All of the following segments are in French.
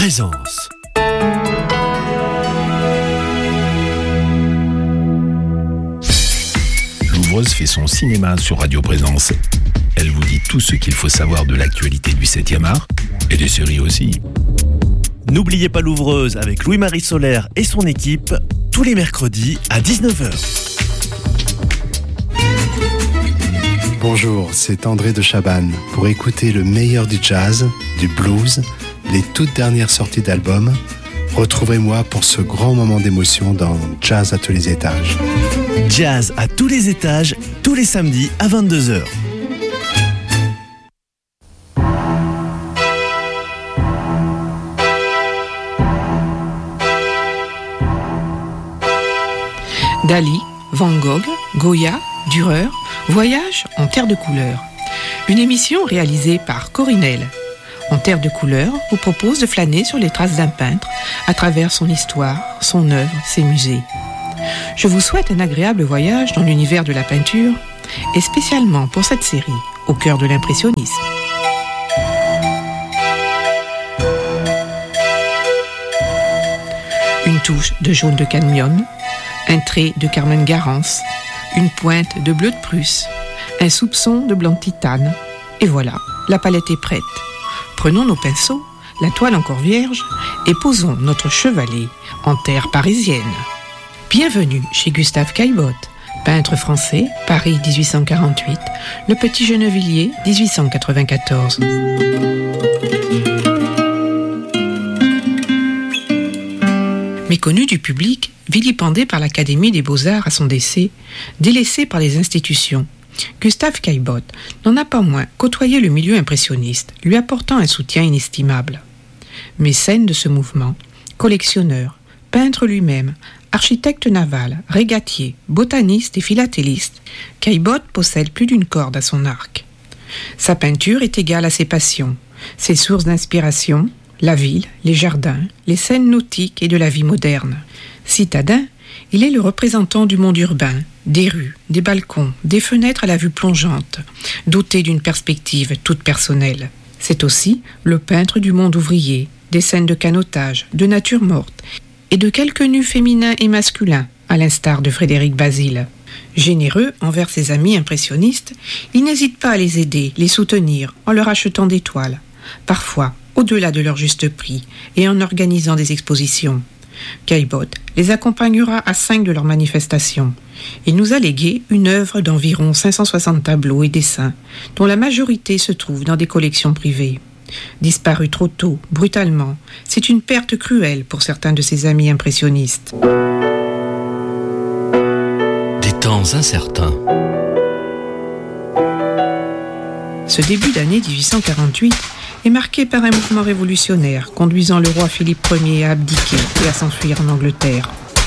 Présence. Louvreuse fait son cinéma sur Radio Présence. Elle vous dit tout ce qu'il faut savoir de l'actualité du 7e art et des séries aussi. N'oubliez pas Louvreuse avec Louis-Marie Solaire et son équipe tous les mercredis à 19h. Bonjour, c'est André de Chabannes. Pour écouter le meilleur du jazz, du blues, les toutes dernières sorties d'albums, retrouvez-moi pour ce grand moment d'émotion dans Jazz à tous les étages. Jazz à tous les étages, tous les samedis à 22h. Dali, Van Gogh, Goya, Dürer, Voyage en terre de couleur. Une émission réalisée par Corinel. En terre de couleur vous propose de flâner sur les traces d'un peintre à travers son histoire, son œuvre, ses musées. Je vous souhaite un agréable voyage dans l'univers de la peinture et spécialement pour cette série, au cœur de l'impressionnisme. Une touche de jaune de cadmium, un trait de carmen garance, une pointe de bleu de Prusse, un soupçon de blanc de titane. Et voilà, la palette est prête. Prenons nos pinceaux, la toile encore vierge, et posons notre chevalet en terre parisienne. Bienvenue chez Gustave Caillebotte, peintre français, Paris 1848, Le Petit Gennevilliers 1894. Méconnu du public, vilipendé par l'Académie des Beaux-Arts à son décès, délaissé par les institutions, Gustave Caillebotte n'en a pas moins côtoyé le milieu impressionniste, lui apportant un soutien inestimable. Mécène de ce mouvement, collectionneur, peintre lui-même, architecte naval, régatier, botaniste et philatéliste, Caillebotte possède plus d'une corde à son arc. Sa peinture est égale à ses passions, ses sources d'inspiration, la ville, les jardins, les scènes nautiques et de la vie moderne. Citadin, il est le représentant du monde urbain, des rues, des balcons, des fenêtres à la vue plongeante, doté d'une perspective toute personnelle. C'est aussi le peintre du monde ouvrier, des scènes de canotage, de nature morte et de quelques nus féminins et masculins, à l'instar de Frédéric Basile. Généreux envers ses amis impressionnistes, il n'hésite pas à les aider, les soutenir en leur achetant des toiles, parfois au-delà de leur juste prix et en organisant des expositions. Caillebotte les accompagnera à 5 de leurs manifestations. Il nous a légué une œuvre d'environ 560 tableaux et dessins, dont la majorité se trouve dans des collections privées. Disparu trop tôt, brutalement, c'est une perte cruelle pour certains de ses amis impressionnistes. Des temps incertains. Ce début d'année 1848 est marqué par un mouvement révolutionnaire conduisant le roi Philippe Ier à abdiquer et à s'enfuir en Angleterre.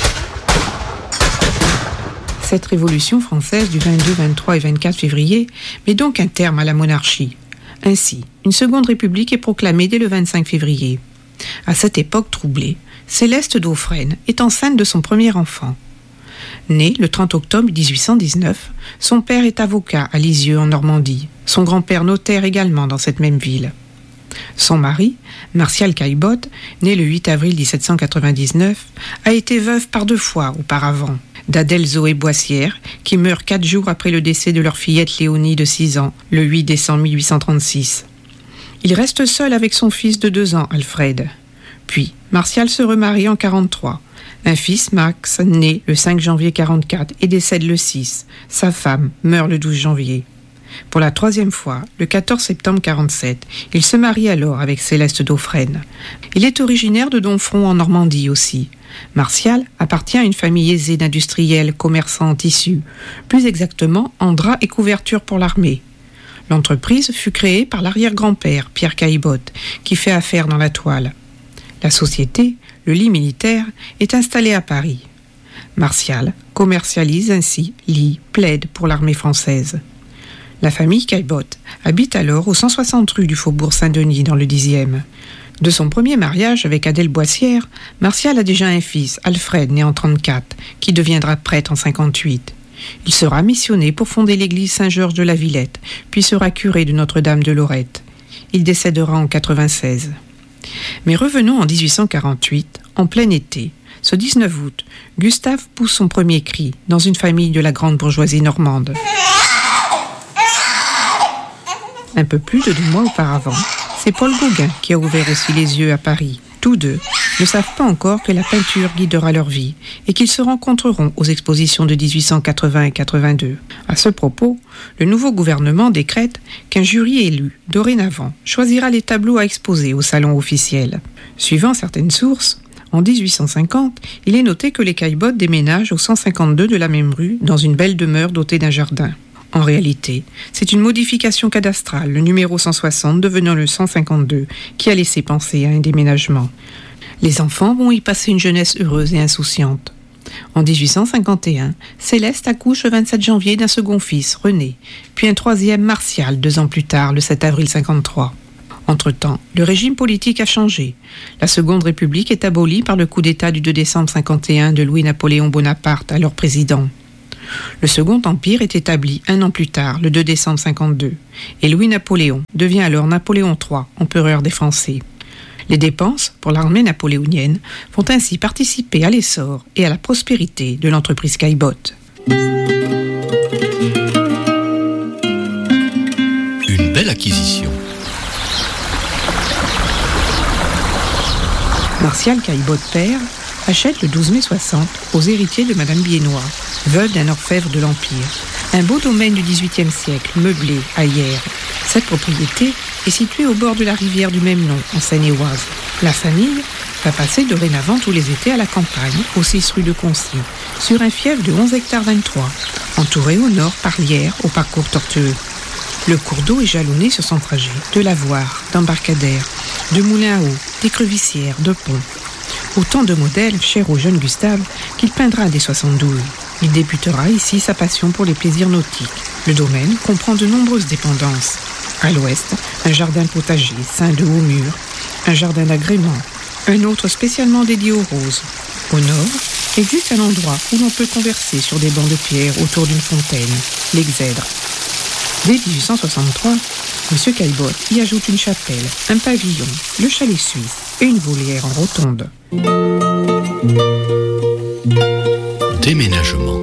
Cette révolution française du 22, 23 et 24 février met donc un terme à la monarchie. Ainsi, une seconde république est proclamée dès le 25 février. À cette époque troublée, Céleste Dauphren est enceinte de son premier enfant. Né le 30 octobre 1819, son père est avocat à Lisieux en Normandie, son grand-père notaire également dans cette même ville. Son mari, Martial Caillebotte, né le 8 avril 1799, a été veuve par 2 fois auparavant, d'Adèle Zoé Boissière, qui meurt 4 jours après le décès de leur fillette Léonie de 6 ans, le 8 décembre 1836. Il reste seul avec son fils de 2 ans, Alfred. Puis, Martial se remarie en 1943. Un fils, Max, né le 5 janvier 1944 et décède le 6. Sa femme meurt le 12 janvier. Pour la 3e fois, le 14 septembre 1947, il se marie alors avec Céleste Dauphren. Il est originaire de Domfront en Normandie aussi. Martial appartient à une famille aisée d'industriels, commerçants en tissus, plus exactement en draps et couvertures pour l'armée. L'entreprise fut créée par l'arrière-grand-père, Pierre Caillebotte, qui fait affaire dans la toile. La société, le lit militaire, est installée à Paris. Martial commercialise ainsi lits, plaids pour l'armée française. La famille Caillebotte habite alors au 160 rue du Faubourg Saint-Denis dans le 10e. De son premier mariage avec Adèle Boissière, Martial a déjà un fils, Alfred, né en 1934, qui deviendra prêtre en 1958. Il sera missionné pour fonder l'église Saint-Georges de la Villette, puis sera curé de Notre-Dame de Lorette. Il décédera en 1996. Mais revenons en 1848, en plein été. Ce 19 août, Gustave pousse son premier cri dans une famille de la grande bourgeoisie normande. Un peu plus de 2 mois auparavant, c'est Paul Gauguin qui a ouvert aussi les yeux à Paris. Tous deux ne savent pas encore que la peinture guidera leur vie et qu'ils se rencontreront aux expositions de 1880 et 82. À ce propos, le nouveau gouvernement décrète qu'un jury élu, dorénavant, choisira les tableaux à exposer au salon officiel. Suivant certaines sources, en 1850, il est noté que les Caillebotte déménagent au 152 de la même rue dans une belle demeure dotée d'un jardin. En réalité, c'est une modification cadastrale, le numéro 160 devenant le 152, qui a laissé penser à un déménagement. Les enfants vont y passer une jeunesse heureuse et insouciante. En 1851, Céleste accouche le 27 janvier d'un second fils, René, puis un troisième, Martial, 2 ans plus tard, le 7 avril 53. Entre-temps, le régime politique a changé. La Seconde République est abolie par le coup d'État du 2 décembre 51 de Louis-Napoléon Bonaparte, alors président. Le Second Empire est établi 1 an plus tard, le 2 décembre 52, et Louis-Napoléon devient alors Napoléon III, empereur des Français. Les dépenses pour l'armée napoléonienne vont ainsi participer à l'essor et à la prospérité de l'entreprise Caillebotte. Une belle acquisition. Martial Caillebotte père achète le 12 mai 60 aux héritiers de Madame Biennois, veuve d'un orfèvre de l'Empire, un beau domaine du XVIIIe siècle, meublé à Hyères. Cette propriété est située au bord de la rivière du même nom, en Seine-et-Oise. La famille va passer dorénavant tous les étés à la campagne, au 6 rue de Concy, sur un fief de 11 hectares 23, entouré au nord par l'Hyères au parcours tortueux. Le cours d'eau est jalonné sur son trajet de lavoirs, d'embarcadères, de moulins à eau, d'écrevissières, de ponts. Autant de modèles chers au jeune Gustave qu'il peindra dès 72. Il débutera ici sa passion pour les plaisirs nautiques. Le domaine comprend de nombreuses dépendances. À l'ouest, un jardin potager ceint de hauts murs, un jardin d'agrément, un autre spécialement dédié aux roses. Au nord, existe un endroit où l'on peut converser sur des bancs de pierre autour d'une fontaine, l'Exèdre. Dès 1863, M. Caillebotte y ajoute une chapelle, un pavillon, le chalet suisse et une volière en rotonde. Déménagement.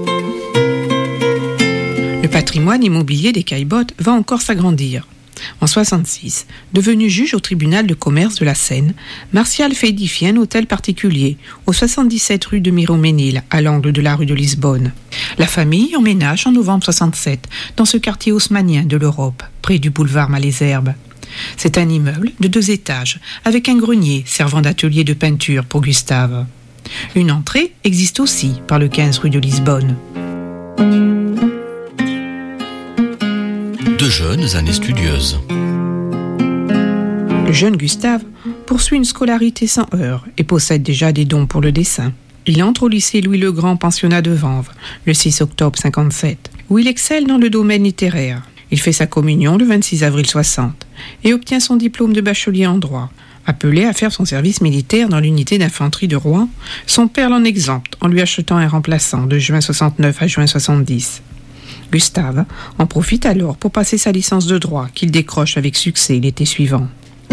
Le patrimoine immobilier des Caillebotte va encore s'agrandir. En 1966, devenu juge au tribunal de commerce de la Seine, Martial fait édifier un hôtel particulier au 77 rue de Miroménil, à l'angle de la rue de Lisbonne. La famille emménage en novembre 1967 dans ce quartier haussmannien de l'Europe, près du boulevard Malesherbes. C'est un immeuble de 2 étages, avec un grenier servant d'atelier de peinture pour Gustave. Une entrée existe aussi par le 15 rue de Lisbonne. 2 jeunes années studieuses. Le jeune Gustave poursuit une scolarité sans heurts et possède déjà des dons pour le dessin. Il entre au lycée Louis-le-Grand pensionnat de Vanves le 6 octobre 57, où il excelle dans le domaine littéraire. Il fait sa communion le 26 avril 60 et obtient son diplôme de bachelier en droit. Appelé à faire son service militaire dans l'unité d'infanterie de Rouen, son père l'en exempte en lui achetant un remplaçant de juin 69 à juin 70. Gustave en profite alors pour passer sa licence de droit qu'il décroche avec succès l'été suivant.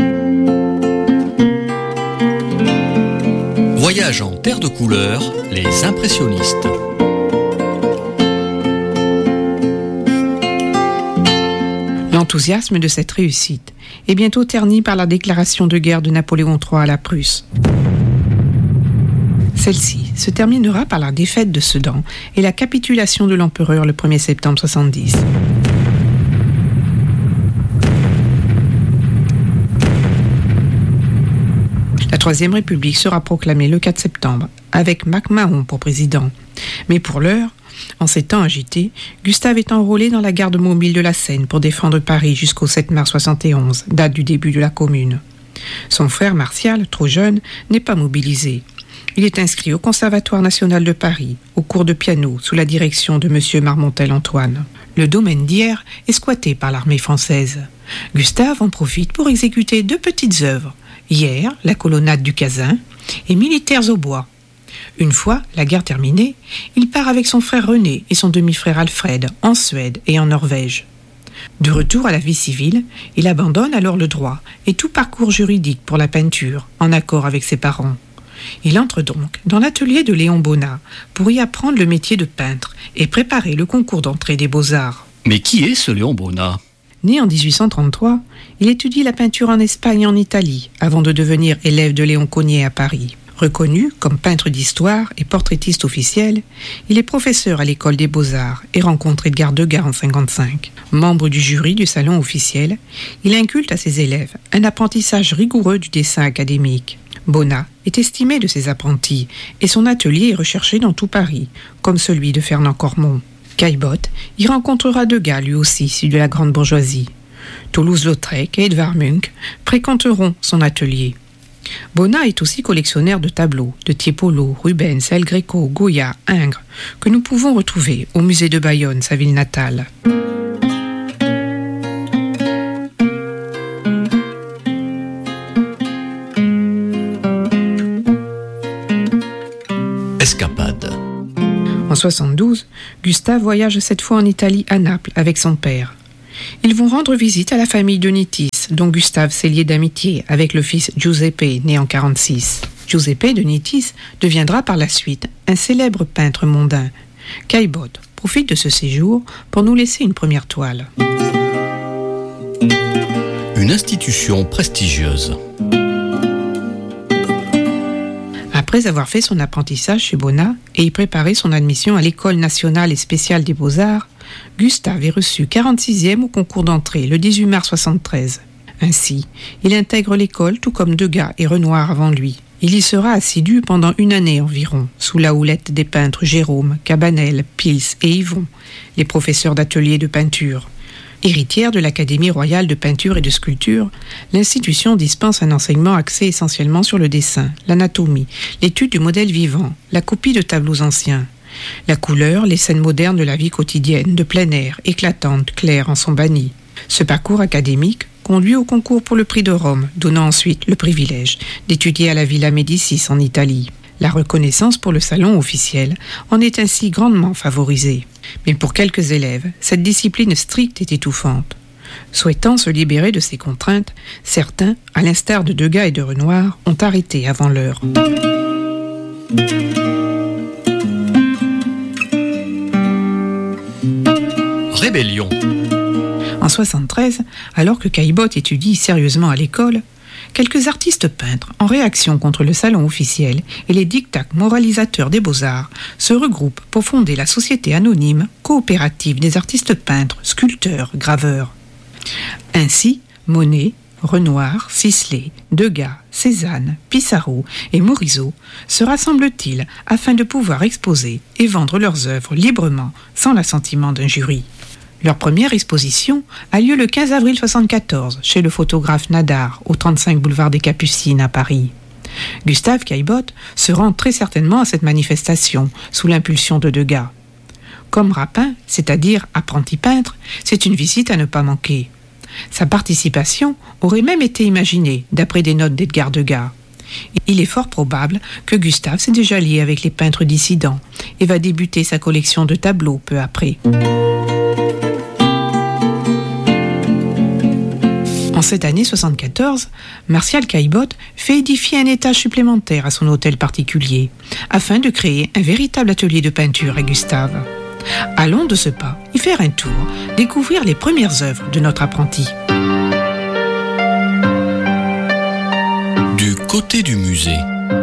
Voyage en terre de couleur, les impressionnistes. L'enthousiasme de cette réussite est bientôt terni par la déclaration de guerre de Napoléon III à la Prusse. Celle-ci se terminera par la défaite de Sedan et la capitulation de l'empereur le 1er septembre 70. La Troisième République sera proclamée le 4 septembre, avec MacMahon pour président. Mais pour l'heure, en ces temps agités, Gustave est enrôlé dans la garde mobile de la Seine pour défendre Paris jusqu'au 7 mars 71, date du début de la Commune. Son frère Martial, trop jeune, n'est pas mobilisé. Il est inscrit au Conservatoire national de Paris, au cours de piano, sous la direction de M. Marmontel-Antoine. Le domaine d'Hyères est squatté par l'armée française. Gustave en profite pour exécuter 2 petites œuvres, Hyères, la colonnade du Casin, et Militaires au bois. Une fois la guerre terminée, il part avec son frère René et son demi-frère Alfred en Suède et en Norvège. De retour à la vie civile, il abandonne alors le droit et tout parcours juridique pour la peinture, en accord avec ses parents. Il entre donc dans l'atelier de Léon Bonnat pour y apprendre le métier de peintre et préparer le concours d'entrée des Beaux-Arts. Mais qui est ce Léon Bonnat ? Né en 1833, il étudie la peinture en Espagne et en Italie avant de devenir élève de Léon Cogniet à Paris. Reconnu comme peintre d'histoire et portraitiste officiel, il est professeur à l'école des Beaux-Arts et rencontre Edgar Degas en 1955. Membre du jury du salon officiel, il inculte à ses élèves un apprentissage rigoureux du dessin académique. Bonnat est estimé de ses apprentis et son atelier est recherché dans tout Paris, comme celui de Fernand Cormon. Caillebotte y rencontrera Degas, lui aussi issu de la grande bourgeoisie. Toulouse-Lautrec et Edvard Munch fréquenteront son atelier. Bonnat est aussi collectionneur de tableaux de Tiepolo, Rubens, El Greco, Goya, Ingres, que nous pouvons retrouver au musée de Bayonne, sa ville natale. Escapade. En 1972, Gustave voyage cette fois en Italie à Naples avec son père. Ils vont rendre visite à la famille de Nittis, dont Gustave s'est lié d'amitié avec le fils Giuseppe, né en 1946. Giuseppe de Nittis deviendra par la suite un célèbre peintre mondain. Caillebotte profite de ce séjour pour nous laisser une première toile. Une institution prestigieuse. Après avoir fait son apprentissage chez Bonnat et y préparé son admission à l'École nationale et spéciale des Beaux-Arts, Gustave est reçu 46e au concours d'entrée le 18 mars 1973. Ainsi, il intègre l'école tout comme Degas et Renoir avant lui. Il y sera assidu pendant une année environ, sous la houlette des peintres Jérôme, Cabanel, Pils et Yvon, les professeurs d'atelier de peinture. Héritière de l'Académie royale de peinture et de sculpture, l'institution dispense un enseignement axé essentiellement sur le dessin, l'anatomie, l'étude du modèle vivant, la copie de tableaux anciens. La couleur, les scènes modernes de la vie quotidienne, de plein air, éclatantes, claires, en sont bannies. Ce parcours académique conduit au concours pour le prix de Rome, donnant ensuite le privilège d'étudier à la Villa Médicis en Italie. La reconnaissance pour le salon officiel en est ainsi grandement favorisée. Mais pour quelques élèves, cette discipline stricte est étouffante. Souhaitant se libérer de ces contraintes, certains, à l'instar de Degas et de Renoir, ont arrêté avant l'heure. Rébellion. En 1973, alors que Caillebotte étudie sérieusement à l'école, quelques artistes peintres, en réaction contre le salon officiel et les diktats moralisateurs des Beaux-Arts, se regroupent pour fonder la société anonyme coopérative des artistes peintres, sculpteurs, graveurs. Ainsi, Monet, Renoir, Sisley, Degas, Cézanne, Pissarro et Morisot se rassemblent-ils afin de pouvoir exposer et vendre leurs œuvres librement, sans l'assentiment d'un jury. Leur première exposition a lieu le 15 avril 1974 chez le photographe Nadar, au 35 boulevard des Capucines à Paris. Gustave Caillebotte se rend très certainement à cette manifestation sous l'impulsion de Degas. Comme rapin, c'est-à-dire apprenti peintre, c'est une visite à ne pas manquer. Sa participation aurait même été imaginée d'après des notes d'Edgar Degas. Il est fort probable que Gustave s'est déjà lié avec les peintres dissidents et va débuter sa collection de tableaux peu après. En cette année 1974, Martial Caillebotte fait édifier un étage supplémentaire à son hôtel particulier, afin de créer un véritable atelier de peinture à Gustave. Allons de ce pas y faire un tour, découvrir les premières œuvres de notre apprenti. Du côté du musée.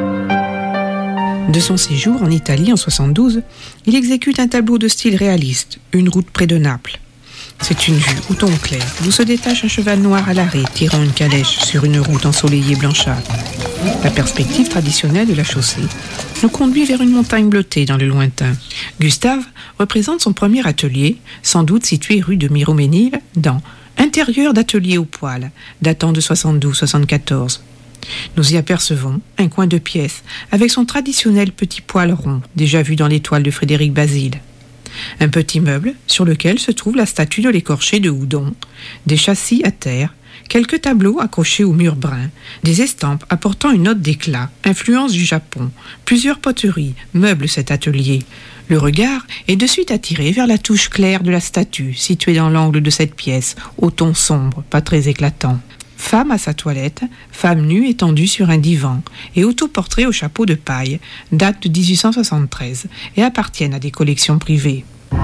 De son séjour en Italie en 1972, il exécute un tableau de style réaliste, Une route près de Naples. C'est une vue au ton clair, d'où se détache un cheval noir à l'arrêt, tirant une calèche sur une route ensoleillée blanchâtre. La perspective traditionnelle de la chaussée nous conduit vers une montagne bleutée dans le lointain. Gustave représente son premier atelier, sans doute situé rue de Miroménil, dans Intérieur d'atelier au poil, datant de 72-74. Nous y apercevons un coin de pièce avec son traditionnel petit poêle rond, déjà vu dans les toiles de Frédéric Basile. Un petit meuble sur lequel se trouve la statue de l'écorché de Houdon, des châssis à terre, quelques tableaux accrochés au mur brun, des estampes apportant une note d'éclat, influence du Japon, plusieurs poteries meublent cet atelier, Le regard est de suite attiré vers la touche claire de la statue située dans l'angle de cette pièce, au ton sombre, pas très éclatant. Femme à sa toilette, femme nue étendue sur un divan et autoportrait au chapeau de paille, date de 1873 et appartiennent à des collections privées.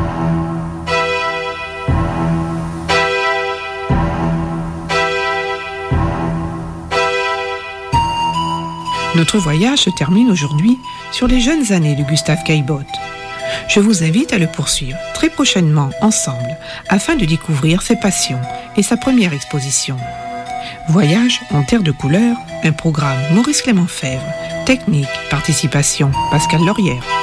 Notre voyage se termine aujourd'hui sur les jeunes années de Gustave Caillebotte. Je vous invite à le poursuivre très prochainement ensemble afin de découvrir ses passions et sa première exposition. Voyage en terre de couleurs, un programme Maurice Clément Fèvre, technique, participation Pascal Laurière.